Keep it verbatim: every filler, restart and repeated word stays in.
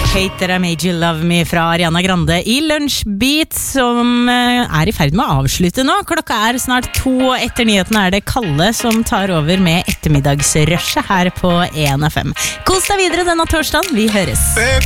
Hater I Made You Love Me fra Ariana Grande I Lunsjbeat, som er I ferd med å avslutte nå. Klokka er snart to, og etter nyhetene er det Kalle som tar over med ettermiddagsrushet her på en F M. Kos deg videre denne torsdagen, vi høres.